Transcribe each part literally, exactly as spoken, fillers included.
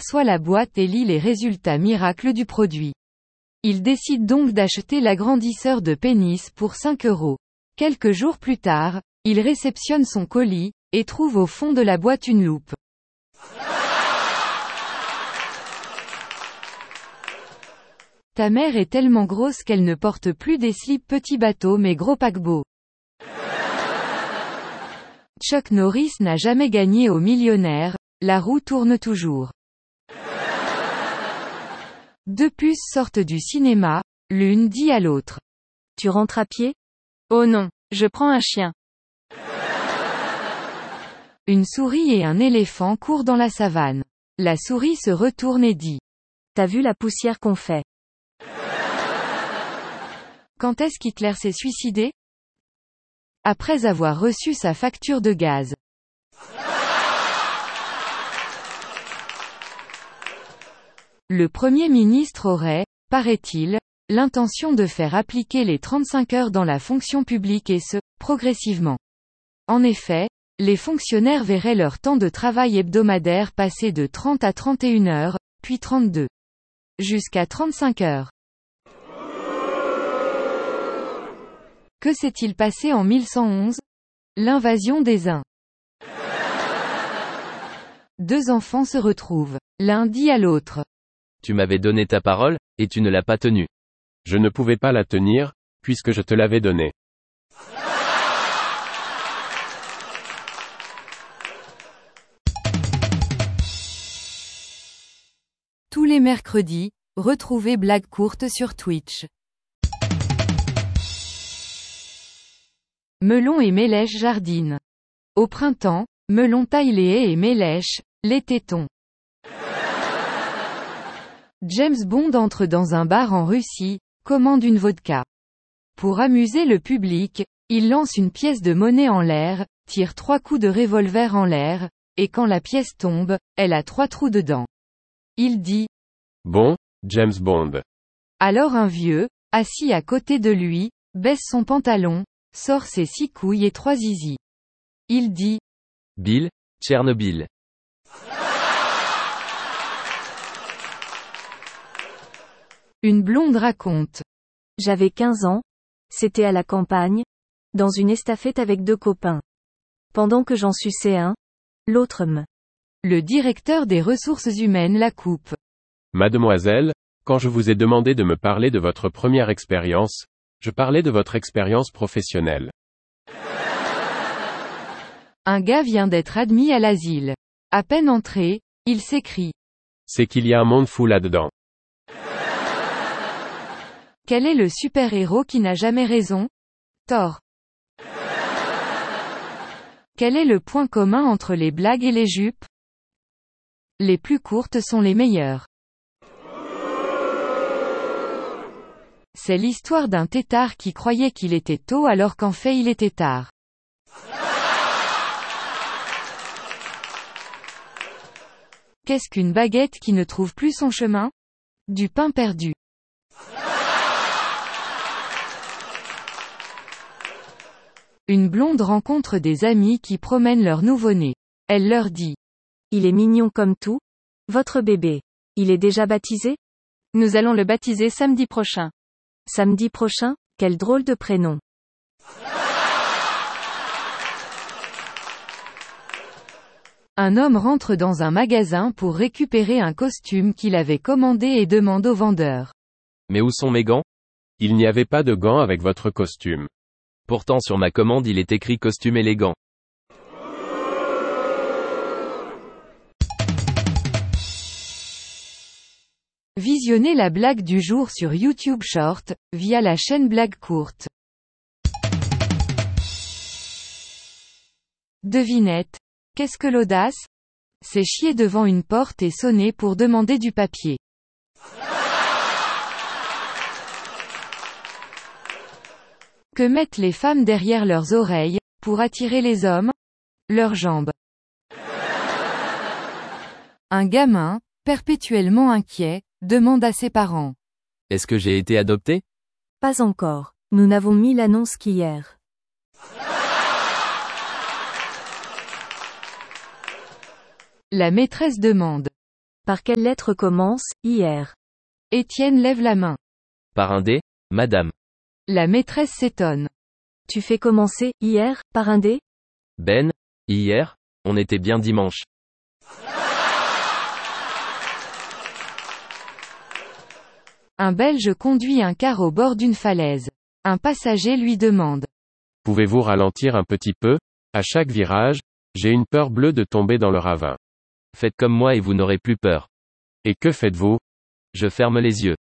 reçoit la boîte et lit les résultats miracles du produit. Il décide donc d'acheter l'agrandisseur de pénis pour cinq euros. Quelques jours plus tard, il réceptionne son colis, et trouve au fond de la boîte une loupe. Ta mère est tellement grosse qu'elle ne porte plus des slips petit bateau mais gros paquebot. Chuck Norris n'a jamais gagné au millionnaire, la roue tourne toujours. Deux puces sortent du cinéma, l'une dit à l'autre. Tu rentres à pied? Oh non, je prends un chien. Une souris et un éléphant courent dans la savane. La souris se retourne et dit. T'as vu la poussière qu'on fait? Quand est-ce qu'Hitler s'est suicidé? Après avoir reçu sa facture de gaz. Le Premier ministre aurait, paraît-il, l'intention de faire appliquer les trente-cinq heures dans la fonction publique et ce, progressivement. En effet, les fonctionnaires verraient leur temps de travail hebdomadaire passer de trente à trente et une heures, puis trente-deux. Jusqu'à trente-cinq heures. Que s'est-il passé en mille cent onze? L'invasion des Huns. Deux enfants se retrouvent. L'un dit à l'autre. Tu m'avais donné ta parole, et tu ne l'as pas tenue. Je ne pouvais pas la tenir, puisque je te l'avais donnée. Tous les mercredis, retrouvez Blague courte sur Twitch. Melon et Mélèche jardinent. Au printemps, Melon taille les haies et Mélèche, les tétons. James Bond entre dans un bar en Russie, commande une vodka. Pour amuser le public, il lance une pièce de monnaie en l'air, tire trois coups de revolver en l'air, et quand la pièce tombe, elle a trois trous dedans. Il dit. Bon, James Bond. Alors un vieux, assis à côté de lui, baisse son pantalon, sort ses six couilles et trois zizi. Il dit. Bill, Tchernobyl. Une blonde raconte. J'avais quinze ans. C'était à la campagne. Dans une estafette avec deux copains. Pendant que j'en suçais un, l'autre me. Le directeur des ressources humaines la coupe. Mademoiselle, quand je vous ai demandé de me parler de votre première expérience, je parlais de votre expérience professionnelle. Un gars vient d'être admis à l'asile. À peine entré, il s'écrie. C'est qu'il y a un monde fou là-dedans. Quel est le super-héros qui n'a jamais raison? Thor. Quel est le point commun entre les blagues et les jupes? Les plus courtes sont les meilleures. C'est l'histoire d'un têtard qui croyait qu'il était tôt alors qu'en fait il était tard. Qu'est-ce qu'une baguette qui ne trouve plus son chemin? Du pain perdu. Une blonde rencontre des amis qui promènent leur nouveau-né. Elle leur dit. Il est mignon comme tout. Votre bébé. Il est déjà baptisé? Nous allons le baptiser samedi prochain. Samedi prochain? Quel drôle de prénom. Un homme rentre dans un magasin pour récupérer un costume qu'il avait commandé et demande au vendeur. Mais où sont mes gants? Il n'y avait pas de gants avec votre costume. Pourtant sur ma commande il est écrit costume élégant. Visionnez la blague du jour sur YouTube Short, via la chaîne Blague courte. Devinette. Qu'est-ce que l'audace? C'est chier devant une porte et sonner pour demander du papier. Que mettent les femmes derrière leurs oreilles, pour attirer les hommes? Leurs jambes. Un gamin, perpétuellement inquiet, demande à ses parents. Est-ce que j'ai été adopté? Pas encore. Nous n'avons mis l'annonce qu'hier. La maîtresse demande. Par quelle lettre commence hier? Étienne lève la main. Par un D, madame. La maîtresse s'étonne. Tu fais commencer hier par un D? Ben, hier, on était bien dimanche. Un Belge conduit un car au bord d'une falaise. Un passager lui demande. Pouvez-vous ralentir un petit peu? À chaque virage, j'ai une peur bleue de tomber dans le ravin. Faites comme moi et vous n'aurez plus peur. Et que faites-vous? Je ferme les yeux.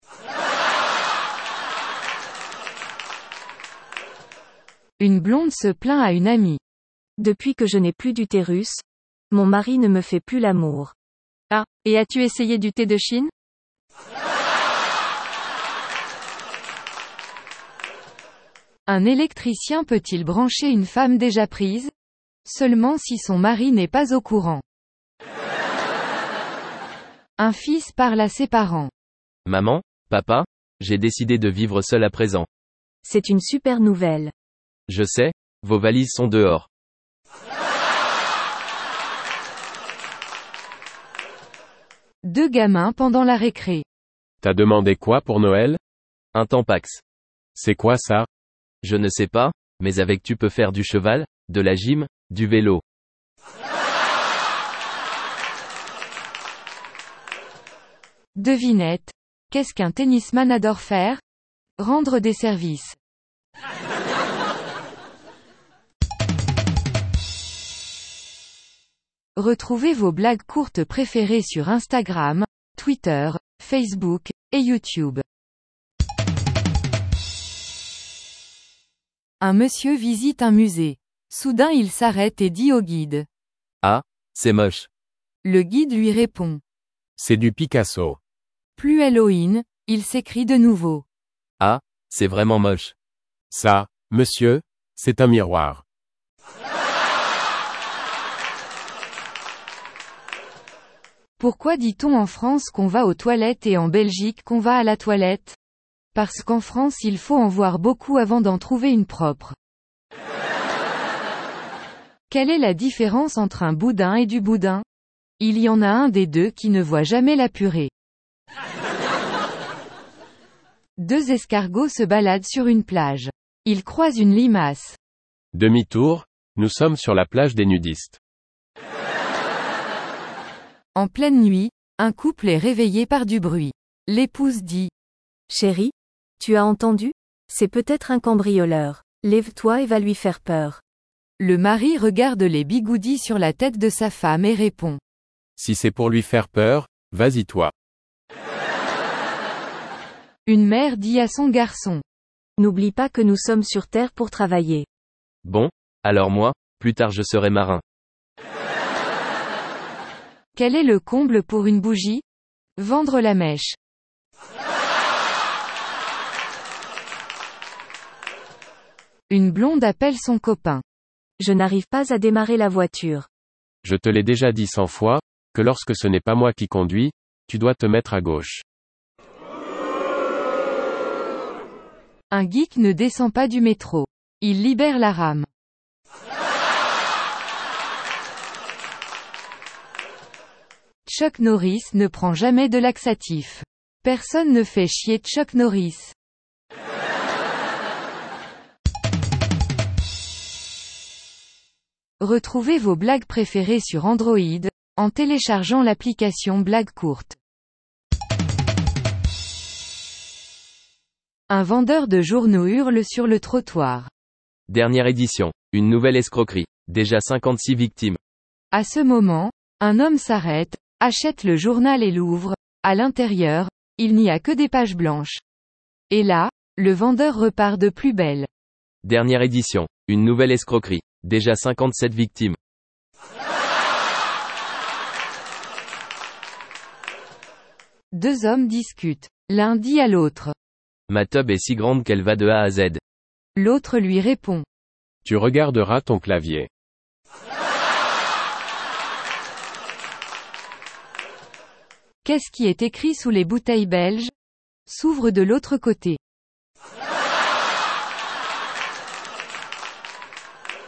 Une blonde se plaint à une amie. Depuis que je n'ai plus d'utérus, mon mari ne me fait plus l'amour. Ah, et as-tu essayé du thé de Chine? Un électricien peut-il brancher une femme déjà prise? Seulement si son mari n'est pas au courant. Un fils parle à ses parents. Maman, papa, j'ai décidé de vivre seul à présent. C'est une super nouvelle. Je sais, vos valises sont dehors. Deux gamins pendant la récré. T'as demandé quoi pour Noël? Un Tampax. C'est quoi ça? Je ne sais pas, mais avec tu peux faire du cheval, de la gym, du vélo. Devinette. Qu'est-ce qu'un tennisman adore faire? Rendre des services. Retrouvez vos blagues courtes préférées sur Instagram, Twitter, Facebook, et YouTube. Un monsieur visite un musée. Soudain il s'arrête et dit au guide. Ah, c'est moche. Le guide lui répond. C'est du Picasso. Plus Halloween, il s'écrie de nouveau. Ah, c'est vraiment moche. Ça, monsieur, c'est un miroir. Pourquoi dit-on en France qu'on va aux toilettes et en Belgique qu'on va à la toilette? Parce qu'en France il faut en voir beaucoup avant d'en trouver une propre. Quelle est la différence entre un boudin et du boudin? Il y en a un des deux qui ne voit jamais la purée. Deux escargots se baladent sur une plage. Ils croisent une limace. Demi-tour, nous sommes sur la plage des nudistes. En pleine nuit, un couple est réveillé par du bruit. L'épouse dit. Chérie, tu as entendu? C'est peut-être un cambrioleur. Lève-toi et va lui faire peur. Le mari regarde les bigoudis sur la tête de sa femme et répond. Si c'est pour lui faire peur, vas-y toi. Une mère dit à son garçon. N'oublie pas que nous sommes sur Terre pour travailler. Bon, alors moi, plus tard je serai marin. Quel est le comble pour une bougie? Vendre la mèche. Une blonde appelle son copain. Je n'arrive pas à démarrer la voiture. Je te l'ai déjà dit cent fois, que lorsque ce n'est pas moi qui conduis, tu dois te mettre à gauche. Un geek ne descend pas du métro. Il libère la rame. Chuck Norris ne prend jamais de laxatif. Personne ne fait chier Chuck Norris. Retrouvez vos blagues préférées sur Android, en téléchargeant l'application Blagues courtes. Un vendeur de journaux hurle sur le trottoir. Dernière édition. Une nouvelle escroquerie. Déjà cinquante-six victimes. À ce moment, un homme s'arrête, achète le journal et l'ouvre. À l'intérieur, il n'y a que des pages blanches. Et là, le vendeur repart de plus belle. Dernière édition. Une nouvelle escroquerie. Déjà cinquante-sept victimes. Deux hommes discutent. L'un dit à l'autre. Ma tub est si grande qu'elle va de A à Z. L'autre lui répond. Tu regarderas ton clavier. Qu'est-ce qui est écrit sous les bouteilles belges? S'ouvre de l'autre côté.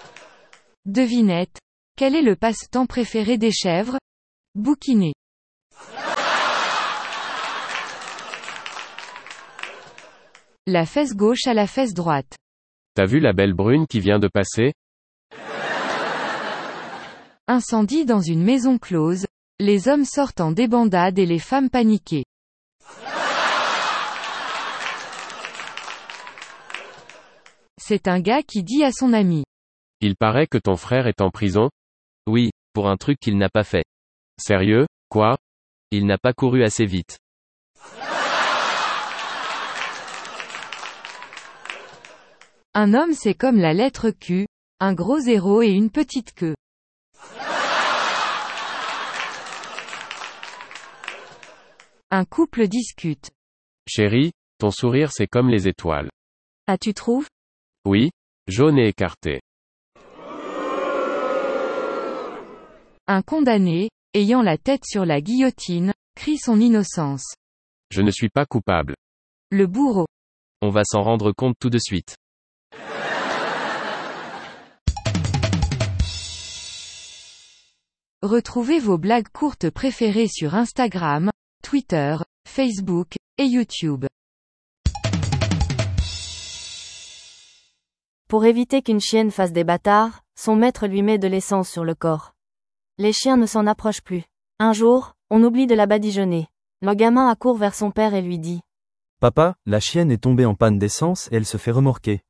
Devinette. Quel est le passe-temps préféré des chèvres? Bouquiner. La fesse gauche à la fesse droite. T'as vu la belle brune qui vient de passer? Incendie dans une maison close, les hommes sortent en débandade et les femmes paniquées. C'est un gars qui dit à son ami. Il paraît que ton frère est en prison? Oui, pour un truc qu'il n'a pas fait. Sérieux, quoi? Il n'a pas couru assez vite. Un homme c'est comme la lettre Q, un gros zéro et une petite queue. Un couple discute. Chérie, ton sourire c'est comme les étoiles. Ah, tu trouves? Oui, jaune et écarté. Un condamné, ayant la tête sur la guillotine, crie son innocence. Je ne suis pas coupable. Le bourreau. On va s'en rendre compte tout de suite. Retrouvez vos blagues courtes préférées sur Instagram, Twitter, Facebook, et YouTube. Pour éviter qu'une chienne fasse des bâtards, son maître lui met de l'essence sur le corps. Les chiens ne s'en approchent plus. Un jour, on oublie de la badigeonner. Le gamin accourt vers son père et lui dit. Papa, la chienne est tombée en panne d'essence et elle se fait remorquer.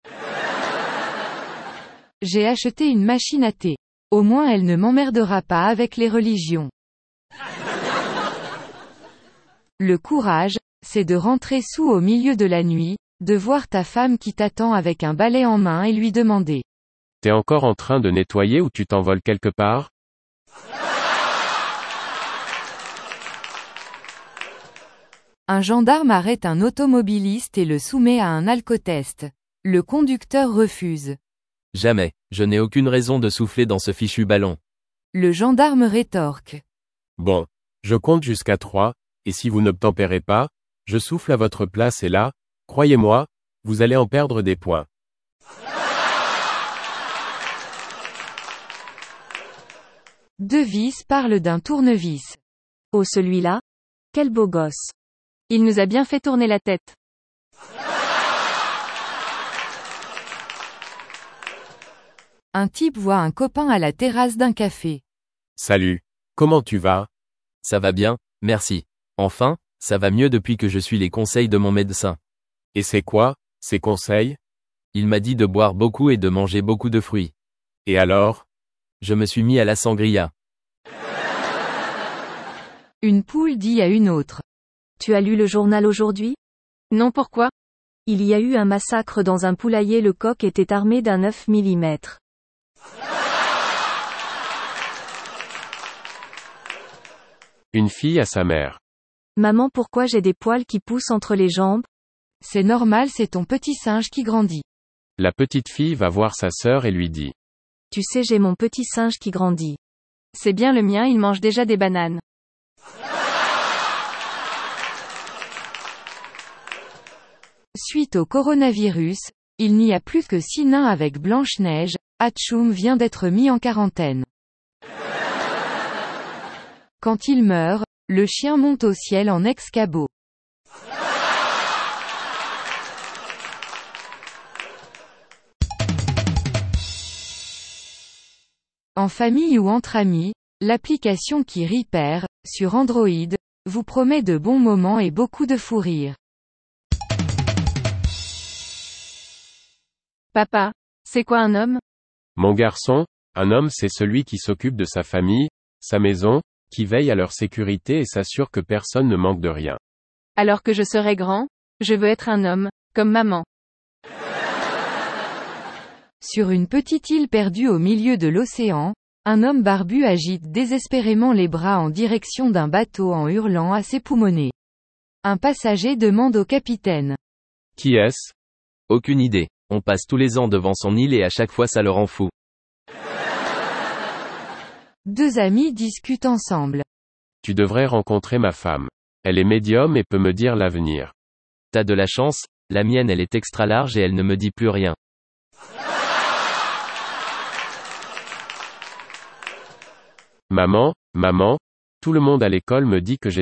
J'ai acheté une machine à thé. Au moins elle ne m'emmerdera pas avec les religions. Le courage, c'est de rentrer sous au milieu de la nuit, de voir ta femme qui t'attend avec un balai en main et lui demander. T'es encore en train de nettoyer ou tu t'envoles quelque part? Un gendarme arrête un automobiliste et le soumet à un alcotest. Le conducteur refuse. Jamais, je n'ai aucune raison de souffler dans ce fichu ballon. Le gendarme rétorque. Bon, je compte jusqu'à trois, et si vous n'obtempérez pas, je souffle à votre place et là, croyez-moi, vous allez en perdre des points. Deux vis parlent d'un tournevis. Oh, celui-là? Quel beau gosse. Il nous a bien fait tourner la tête. Un type voit un copain à la terrasse d'un café. Salut. Comment tu vas? Ça va bien, merci. Enfin, ça va mieux depuis que je suis les conseils de mon médecin. Et c'est quoi, ces conseils? Il m'a dit de boire beaucoup et de manger beaucoup de fruits. Et alors? Je me suis mis à la sangria. Une poule dit à une autre. Tu as lu le journal aujourd'hui? Non, pourquoi? Il y a eu un massacre dans un poulailler, le coq était armé d'un neuf millimètres. Une fille à sa mère. Maman, pourquoi j'ai des poils qui poussent entre les jambes? C'est normal, c'est ton petit singe qui grandit. La petite fille va voir sa sœur et lui dit. Tu sais, j'ai mon petit singe qui grandit. C'est bien le mien, il mange déjà des bananes. Suite au coronavirus, il n'y a plus que six nains avec Blanche-Neige, Hatchoum vient d'être mis en quarantaine. Quand il meurt, le chien monte au ciel en ex-cabot. En famille ou entre amis, l'application qui rit perd, sur Android, vous promet de bons moments et beaucoup de fou rire. Papa, c'est quoi un homme? Mon garçon, un homme c'est celui qui s'occupe de sa famille, sa maison, qui veille à leur sécurité et s'assure que personne ne manque de rien. Alors que je serai grand, je veux être un homme, comme maman. Sur une petite île perdue au milieu de l'océan, un homme barbu agite désespérément les bras en direction d'un bateau en hurlant à ses poumonnets. Un passager demande au capitaine. Qui est-ce? Aucune idée. On passe tous les ans devant son île et à chaque fois ça le rend fou. Deux amis discutent ensemble. Tu devrais rencontrer ma femme. Elle est médium et peut me dire l'avenir. T'as de la chance, la mienne elle est extra large et elle ne me dit plus rien. Maman, maman, Tout le monde à l'école me dit que j'ai